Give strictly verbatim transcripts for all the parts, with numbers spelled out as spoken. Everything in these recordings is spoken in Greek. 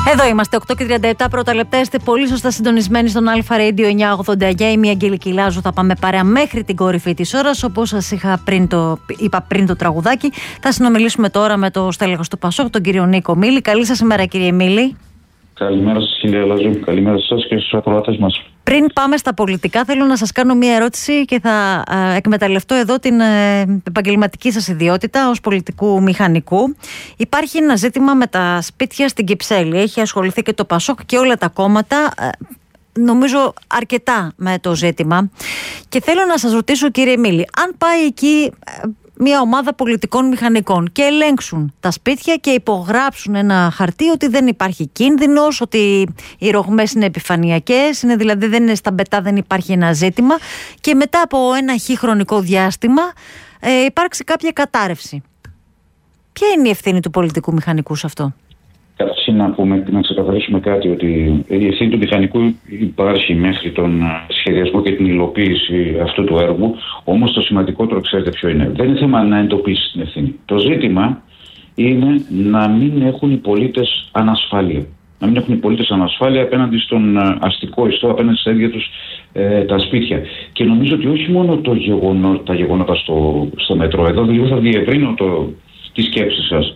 Εδώ είμαστε, οκτώ και τριάντα επτά πρώτα λεπτά. Είστε πολύ σωστά συντονισμένοι στον Αλφα Radio εννιακόσια ογδόντα εννιά. Είμαι η Αγγελική Λάζου. Θα πάμε παρέα μέχρι την κορυφή της ώρας. Όπως σας είχα πριν το, είπα πριν το τραγουδάκι, θα συνομιλήσουμε τώρα με το στέλεχος του Πασόκ, τον κύριο Νίκο Μίλη. Καλή σας ημέρα, κύριε Μίλη. Καλημέρα σας, κυρία Λάζου. Καλημέρα σας και στους ακροατές μας. Πριν πάμε στα πολιτικά, θέλω να σας κάνω μία ερώτηση και θα ε, εκμεταλλευτώ εδώ την ε, επαγγελματική σας ιδιότητα ως πολιτικού μηχανικού. Υπάρχει ένα ζήτημα με τα σπίτια στην Κυψέλη. Έχει ασχοληθεί και το Πασόκ και όλα τα κόμματα, ε, νομίζω αρκετά με το ζήτημα. Και θέλω να σας ρωτήσω, κύριε Μίλη, αν πάει εκεί ε, μια ομάδα πολιτικών μηχανικών και ελέγξουν τα σπίτια και υπογράψουν ένα χαρτί ότι δεν υπάρχει κίνδυνος, ότι οι ρογμές είναι επιφανειακές, είναι δηλαδή δεν είναι στα μπετά, δεν υπάρχει ένα ζήτημα, και μετά από ένα χι χρονικό διάστημα ε, υπάρξει κάποια κατάρρευση. Ποια είναι η ευθύνη του πολιτικού μηχανικού σε αυτό? Καταρχήν να πούμε, να ξεκαθαρίσουμε κάτι, ότι η ευθύνη του μηχανικού υπάρχει μέχρι τον σχεδιασμό και την υλοποίηση αυτού του έργου. Όμως το σημαντικότερο, ξέρετε ποιο είναι? Δεν είναι θέμα να εντοπίσει την ευθύνη. Το ζήτημα είναι να μην έχουν οι πολίτες ανασφάλεια. Να μην έχουν οι πολίτες ανασφάλεια απέναντι στον αστικό ιστό, απέναντι στα ίδια τους ε, τα σπίτια. Και νομίζω ότι όχι μόνο το γεγονό, τα γεγονότα στο, στο μετρό, εδώ δηλαδή θα διευρύνω το, τη σκέψη σας.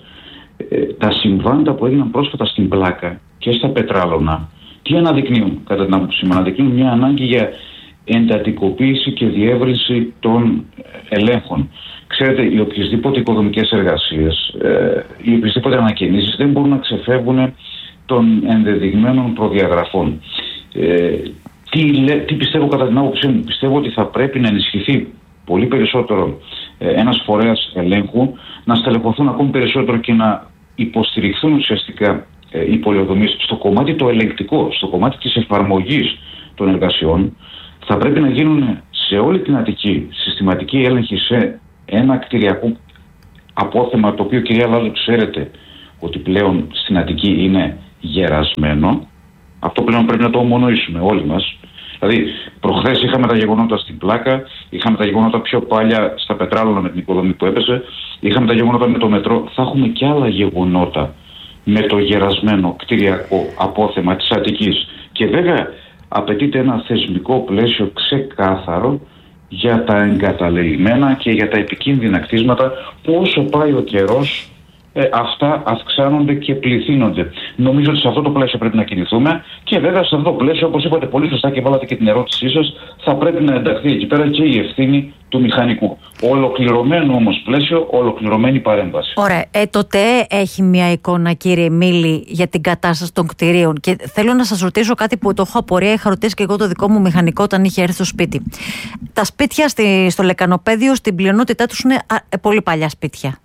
Τα συμβάντα που έγιναν πρόσφατα στην Πλάκα και στα Πετράλωνα, τι αναδεικνύουν? Κατά την άποψή μου, αναδεικνύουν μια ανάγκη για εντατικοποίηση και διεύρυνση των ελέγχων. Ξέρετε, οι οποιασδήποτε οικοδομικές εργασίες, οι οποιασδήποτε ανακαινήσεις δεν μπορούν να ξεφεύγουν των ενδεδειγμένων προδιαγραφών. Ε, τι, τι πιστεύω κατά την άποψή μου? Πιστεύω ότι θα πρέπει να ενισχυθεί πολύ περισσότερο ε, ένας φορέας ελέγχου, να στελεχωθούν ακόμη περισσότερο και να υποστηριχθούν ουσιαστικά ε, οι πολεοδομίες στο κομμάτι το ελεγκτικό, στο κομμάτι της εφαρμογής των εργασιών. Θα πρέπει να γίνουν σε όλη την Αττική συστηματική έλεγχη σε ένα κτηριακό απόθεμα, το οποίο, κυρία Λάζου, ξέρετε ότι πλέον στην Αττική είναι γερασμένο. Αυτό πλέον πρέπει να το ομονοήσουμε όλοι μας. Δηλαδή, προχθές είχαμε τα γεγονότα στην Πλάκα, είχαμε τα γεγονότα πιο παλιά στα Πετράλωνα με την οικοδομή που έπεσε, είχαμε τα γεγονότα με το μετρό. Θα έχουμε και άλλα γεγονότα με το γερασμένο κτηριακό απόθεμα της Αττικής. Και βέβαια απαιτείται ένα θεσμικό πλαίσιο ξεκάθαρο για τα εγκαταλελειμμένα και για τα επικίνδυνα κτίσματα, που όσο πάει ο καιρός Ε, αυτά αυξάνονται και πληθύνονται. Νομίζω ότι σε αυτό το πλαίσιο πρέπει να κινηθούμε, και βέβαια σε αυτό το πλαίσιο, όπως είπατε πολύ σωστά και βάλατε και την ερώτησή σας, θα πρέπει να ενταχθεί εκεί πέρα και η ευθύνη του μηχανικού. Ολοκληρωμένο όμως πλαίσιο, ολοκληρωμένη παρέμβαση. Ωραία. Ε, τότε έχει μια εικόνα, κύριε Μίλη, για την κατάσταση των κτηρίων. Και θέλω να σας ρωτήσω κάτι που το έχω απορία, είχα ρωτήσει και εγώ το δικό μου μηχανικό όταν είχε έρθει στο σπίτι. Τα σπίτια στη, στο Λεκανοπέδιο, στην πλειονότητά τους είναι α, ε, πολύ παλιά σπίτια.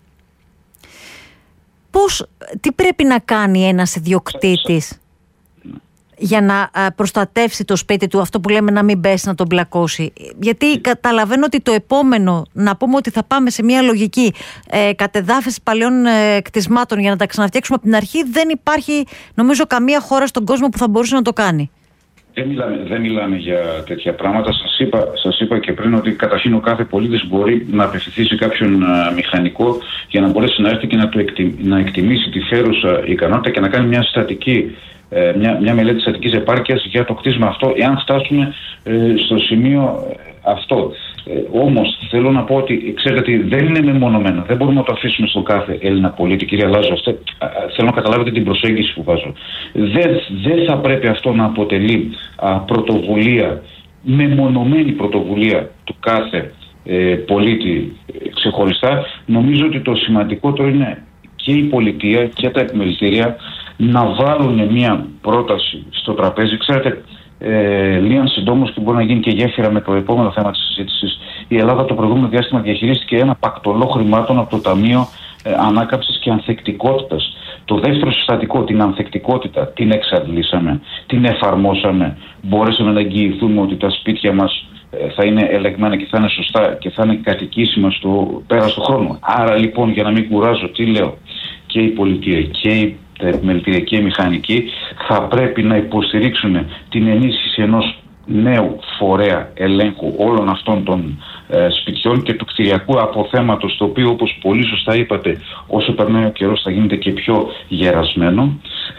Πώς, τι πρέπει να κάνει ένας ιδιοκτήτης για να προστατεύσει το σπίτι του, αυτό που λέμε να μην πέσει, να τον μπλακώσει? Γιατί καταλαβαίνω ότι το επόμενο, να πούμε ότι θα πάμε σε μια λογική ε, κατεδάφιση παλαιών ε, κτισμάτων για να τα ξαναφτιάξουμε από την αρχή, δεν υπάρχει νομίζω καμία χώρα στον κόσμο που θα μπορούσε να το κάνει. Δεν μιλάμε, δεν μιλάμε για τέτοια πράγματα. Σας είπα, σας είπα και πριν ότι καταρχήν ο κάθε πολίτης μπορεί να απευθυνθεί σε κάποιον α, μηχανικό για να μπορέσει να έρθει και να, του εκτι, να εκτιμήσει τη φέρουσα ικανότητα και να κάνει μια, στατική, ε, μια, μια μελέτη στατικής επάρκειας για το κτίσμα αυτό, εάν φτάσουμε ε, στο σημείο ε, αυτό. Ε, όμως θέλω να πω ότι, ξέρετε, ότι δεν είναι μεμονωμένο. Δεν μπορούμε να το αφήσουμε στον κάθε Έλληνα πολίτη. Κυρία Λάζο, αυτό, α, θέλω να καταλάβετε την προσέγγιση που βάζω. Δεν, δεν θα πρέπει αυτό να αποτελεί α, πρωτοβουλία, μεμονωμένη πρωτοβουλία του κάθε ε, πολίτη ε, ξεχωριστά. Νομίζω ότι το σημαντικότερο είναι και η πολιτεία και τα επιμελητήρια να βάλουν μια πρόταση στο τραπέζι. Ξέρετε, Ε, Λίγαν συντόμως, και μπορεί να γίνει και γέφυρα με το επόμενο θέμα της συζήτησης, η Ελλάδα το προηγούμενο διάστημα διαχειρίστηκε ένα πακτολό χρημάτων από το Ταμείο ε, Ανάκαμψης και Ανθεκτικότητας. Το δεύτερο συστατικό, την ανθεκτικότητα, την εξαντλήσαμε, την εφαρμόσαμε. Μπορέσαμε να εγγυηθούμε ότι τα σπίτια μας ε, θα είναι ελεγμένα και θα είναι σωστά και θα είναι κατοικήσιμα στο πέρας του χρόνου. Άρα λοιπόν, για να μην κουράζω, τι λέω? Και η πολιτεία και η τα επιμελητήρια και οι μηχανικοί θα πρέπει να υποστηρίξουν την ενίσχυση ενός νέου φορέα ελέγχου όλων αυτών των ε, σπιτιών και του κτηριακού αποθέματος, το οποίο, όπως πολύ σωστά είπατε, όσο περνάει ο καιρός θα γίνεται και πιο γερασμένο.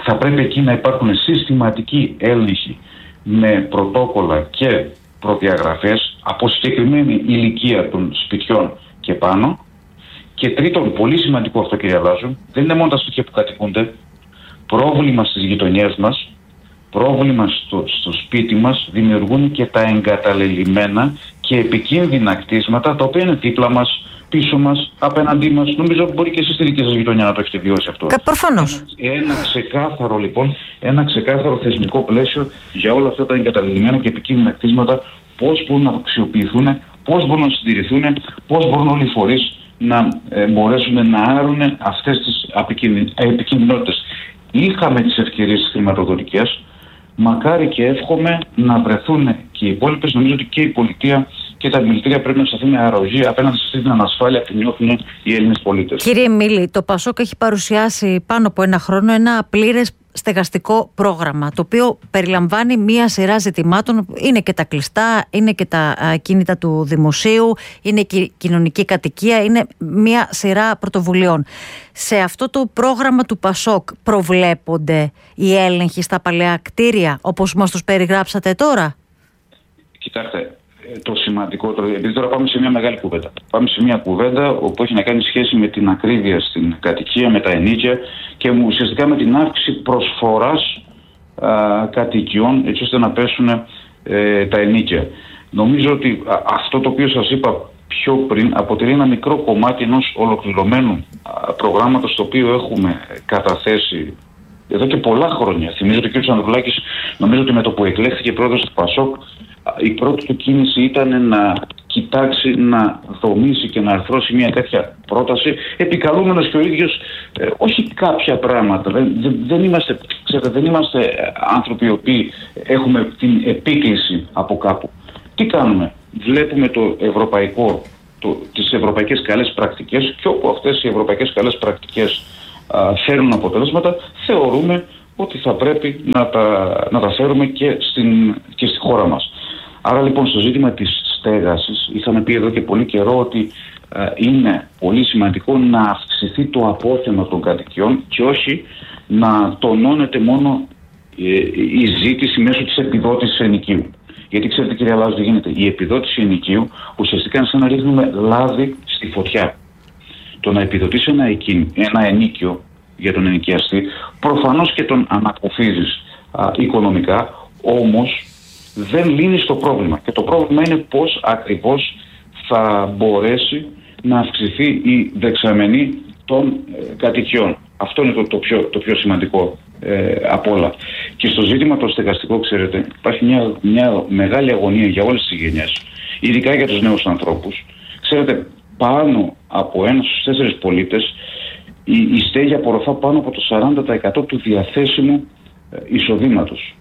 θα πρέπει εκεί να υπάρχουν συστηματικοί έλεγχοι με πρωτόκολλα και προδιαγραφές από συγκεκριμένη ηλικία των σπιτιών και πάνω. Και τρίτον, πολύ σημαντικό αυτό, κύριε Λάζου, δεν είναι μόνο τα σπίτια που κατοικούνται. Πρόβλημα στις γειτονιές μας, πρόβλημα στο, στο σπίτι μας δημιουργούν και τα εγκαταλελειμμένα και επικίνδυνα κτίσματα, τα οποία είναι δίπλα μας, πίσω μας, απέναντί μας. Νομίζω ότι μπορεί και εσείς στη δική σας γειτονιά να το έχετε βιώσει αυτό. Προφανώς. Ένα, ένα ξεκάθαρο λοιπόν, ένα ξεκάθαρο θεσμικό πλαίσιο για όλα αυτά τα εγκαταλελειμμένα και επικίνδυνα κτίσματα, πώς μπορούν να αξιοποιηθούν, πώς μπορούν να συντηρηθούν, πώς μπορούν όλοι οι φορείς να ε, μπορέσουν να άρουν αυτές τις επικινδυνότητες. Είχαμε τις ευκαιρίες χρηματοδοτικές, μακάρι και εύχομαι να βρεθούν και οι υπόλοιπες. Νομίζω ότι και η πολιτεία και τα μιλητήρια πρέπει να σταθούν με αρρωγή απέναντι σε αυτή την ανασφάλεια που νιώθουν οι Έλληνες πολίτες. Κύριε Μίλη, το Πασόκ έχει παρουσιάσει πάνω από ένα χρόνο ένα πλήρες στεγαστικό πρόγραμμα, το οποίο περιλαμβάνει μία σειρά ζητημάτων. Είναι και τα κλειστά, είναι και τα κίνητα του δημοσίου, είναι και η κοινωνική κατοικία, είναι μία σειρά πρωτοβουλειών. Σε αυτό το πρόγραμμα του Πασόκ προβλέπονται οι έλεγχοι στα παλαιά κτίρια, όπως μας τους περιγράψατε τώρα? Κοιτάξτε, το σημαντικότερο, επειδή τώρα πάμε σε μια μεγάλη κουβέντα. Πάμε σε μια κουβέντα όπου έχει να κάνει σχέση με την ακρίβεια στην κατοικία, με τα ενοίκια και ουσιαστικά με την αύξηση προσφοράς α, κατοικιών, έτσι ώστε να πέσουν ε, τα ενοίκια. Νομίζω ότι α, αυτό το οποίο σας είπα πιο πριν αποτελεί ένα μικρό κομμάτι ενός ολοκληρωμένου α, προγράμματος, το οποίο έχουμε καταθέσει εδώ και πολλά χρόνια. Θυμίζω ότι ο κ. Ανδρουλάκης, νομίζω ότι με το που εκλέχθηκε πρόεδρος του Πασόκ, η πρώτη του κίνηση ήταν να κοιτάξει, να δομήσει και να αρθρώσει μια τέτοια πρόταση, επικαλούμενος και ο ίδιος ε, όχι κάποια πράγματα. Δεν, δεν, δεν, είμαστε, ξέρετε, δεν είμαστε άνθρωποι οι οποίοι έχουμε την επίκληση από κάπου. Τι κάνουμε? Βλέπουμε το ευρωπαϊκό, το, τις ευρωπαϊκές καλές πρακτικές, και όπου αυτές οι ευρωπαϊκές καλές πρακτικές α, φέρουν αποτελέσματα, θεωρούμε ότι θα πρέπει να τα, να τα φέρουμε και, στην, και στη χώρα μας. Άρα λοιπόν στο ζήτημα της στέγασης είχαμε πει εδώ και πολύ καιρό ότι ε, είναι πολύ σημαντικό να αυξηθεί το απόθεμα των κατοικιών και όχι να τονώνεται μόνο ε, η ζήτηση μέσω της επιδότησης ενοικίου. Γιατί ξέρετε, κύριε Λάζου, τι γίνεται? Η επιδότηση ενοικίου ουσιαστικά είναι σαν να ρίχνουμε λάδι στη φωτιά. Το να επιδοτήσει ένα, ένα ενοίκιο για τον ενοικιαστή προφανώς και τον ανακουφίζεις α, οικονομικά, όμως δεν λύνει το πρόβλημα. Και το πρόβλημα είναι πώς ακριβώς θα μπορέσει να αυξηθεί η δεξαμενή των ε, κατοικιών. Αυτό είναι το, το, πιο, το πιο σημαντικό ε, από όλα. Και στο ζήτημα το στεγαστικό, ξέρετε, υπάρχει μια, μια μεγάλη αγωνία για όλες τις γενιές, ειδικά για τους νέους ανθρώπους. Ξέρετε, πάνω από ένας στους τέσσερις πολίτες η, η στέγη απορροφά πάνω από το σαράντα τοις εκατό του διαθέσιμου ε, εισοδήματος.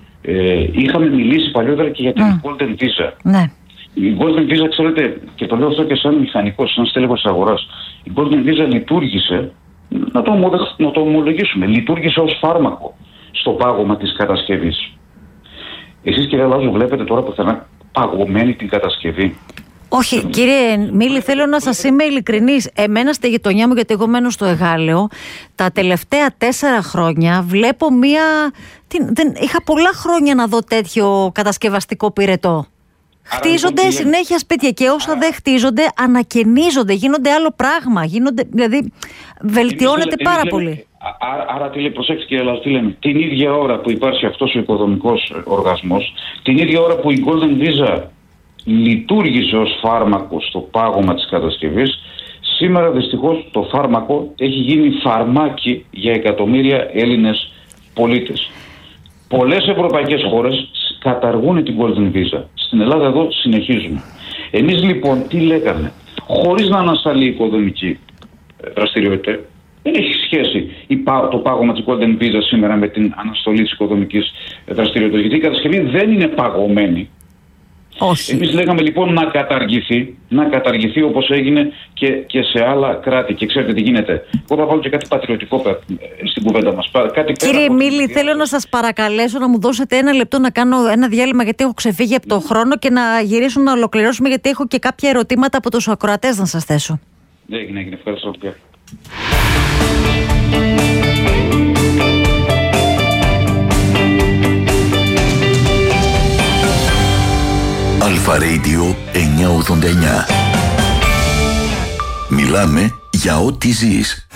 Ε, είχαμε μιλήσει παλιότερα και για την mm. Golden Visa. Ναι. Η Golden Visa, ξέρετε, και το λέω αυτό και σαν μηχανικός, σαν στέλεχος της αγοράς, η Golden Visa λειτουργήσε, να το, να το ομολογήσουμε, λειτουργήσε ως φάρμακο στο πάγωμα της κατασκευής. Εσείς, κύριε Λάζου, βλέπετε τώρα που θα είναι παγωμένη την κατασκευή? Όχι, κύριε Μίλη, θέλω να σας είμαι ειλικρινής. Εμένα στη γειτονιά μου, γιατί εγώ μένω στο Εγάλεο, τα τελευταία τέσσερα χρόνια βλέπω μία... Τι, δεν, είχα πολλά χρόνια να δω τέτοιο κατασκευαστικό πυρετό. Χτίζονται λοιπόν, συνέχεια σπίτια και όσα άρα, δεν χτίζονται ανακαινίζονται, γίνονται άλλο πράγμα, γίνονται, δηλαδή βελτιώνεται εμείς, πάρα εμείς πολύ. Λέμε, άρα, άρα τι λέει, προσέξτε κύριε Λάζου, τι λέμε, την ίδια ώρα που υπάρχει αυτός ο οικοδομικός οργασμός, την ίδια ώρα που η Golden Visa λειτουργήσε ως φάρμακο στο πάγωμα της κατασκευής, σήμερα δυστυχώς το φάρμακο έχει γίνει φαρμάκι για εκατομμύρια Έλληνες πολίτες. Πολλές ευρωπαϊκές χώρες καταργούν την Golden Visa. Στην Ελλάδα εδώ συνεχίζουμε. Εμείς λοιπόν τι λέγαμε? Χωρίς να ανασταλεί η οικοδομική δραστηριότητα, δεν έχει σχέση το πάγωμα της Golden Visa σήμερα με την αναστολή της οικοδομικής δραστηριότητας, γιατί η κατασκευή δεν είναι παγωμένη. Όχι. Εμείς λέγαμε λοιπόν να καταργηθεί, να καταργηθεί όπως έγινε και, και σε άλλα κράτη. Και ξέρετε τι γίνεται? Εγώ θα βάλω και κάτι πατριωτικό στην κουβέντα μας. Κάτι Κύριε Μίλη, θέλω να σας παρακαλέσω να μου δώσετε ένα λεπτό να κάνω ένα διάλειμμα, γιατί έχω ξεφύγει από το χρόνο, και να γυρίσουμε να ολοκληρώσουμε, γιατί έχω και κάποια ερωτήματα από τους ακροατές να σας θέσω. Έγινε, έγινε. Ευχαριστώ. Alpha Radio εννιακόσια ογδόντα εννιά. Μιλάμε για ό,τι ζεις.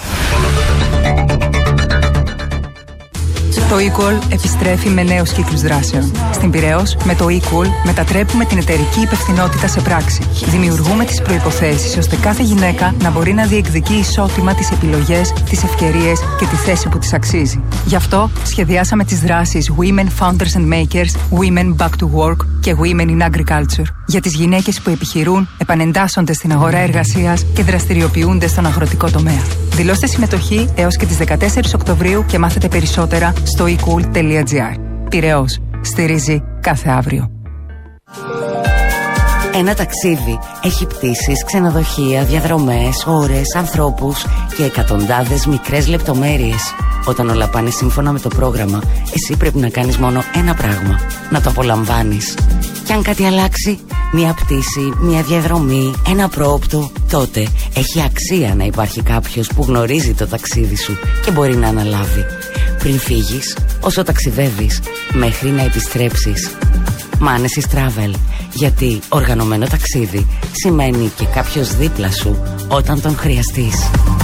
Το Equal επιστρέφει με νέους κύκλους δράσεων. Στην Πειραιώς, με το Equal μετατρέπουμε την εταιρική υπευθυνότητα σε πράξη. Δημιουργούμε τις προϋποθέσεις ώστε κάθε γυναίκα να μπορεί να διεκδικεί ισότιμα τις επιλογές, τις ευκαιρίες και τη θέση που της αξίζει. Γι' αυτό σχεδιάσαμε τις δράσεις Women Founders and Makers, Women Back to Work και Women in Agriculture. Για τις γυναίκες που επιχειρούν, επανεντάσσονται στην αγορά εργασίας και δραστηριοποιούνται στον αγροτικό τομέα. Δηλώστε συμμετοχή έως και τις δεκατέσσερις Οκτωβρίου και μάθετε περισσότερα στο ecool τελεία gr. Πειραιώς. Στηρίζει κάθε αύριο. Ένα ταξίδι έχει πτήσεις, ξενοδοχεία, διαδρομές, ώρες, ανθρώπους και εκατοντάδες μικρές λεπτομέρειες. Όταν όλα πάνε σύμφωνα με το πρόγραμμα, εσύ πρέπει να κάνεις μόνο ένα πράγμα: να το απολαμβάνεις. Και αν κάτι αλλάξει, μία πτήση, μία διαδρομή, ένα πρόοπτο, τότε έχει αξία να υπάρχει κάποιος που γνωρίζει το ταξίδι σου και μπορεί να αναλάβει. Πριν φύγεις, όσο ταξιδεύεις, μέχρι να επιστρέψεις. Manesis Travel. Γιατί οργανωμένο ταξίδι σημαίνει και κάποιος δίπλα σου όταν τον χρειαστείς.